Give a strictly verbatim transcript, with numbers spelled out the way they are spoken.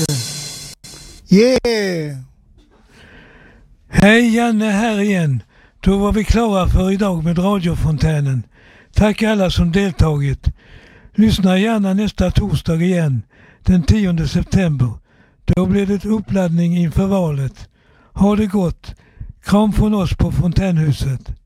Yeah! Hej, Janne här igen. Då var vi klara för idag med radiofontänen. Tack alla som deltagit. Lyssna gärna nästa torsdag igen, den tionde september. Då blir det uppladdning inför valet. Ha det gott. Kram från oss på Fontänhuset.